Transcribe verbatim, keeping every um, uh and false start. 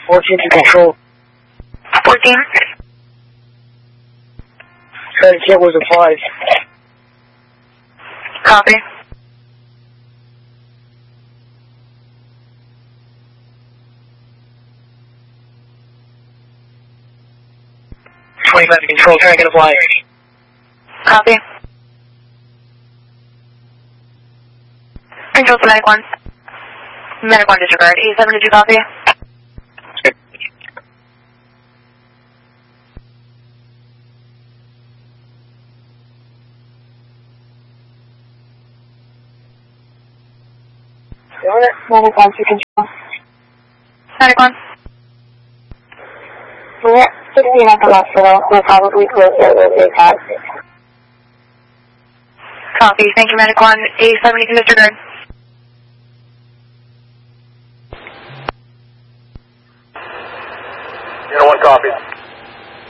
fourteen to control. fourteen. Credit kit was applied. Copy. twenty-five to control, tourniquet applied. Copy. Control to Medic one. Medic one disregard. E seven, did you copy? Medic one to control. Medic one. We're sixteen at the hospital. We'll probably close it with a cab. Copy. Thank you, Medic one. E seven, you can disregard. Unit one copy.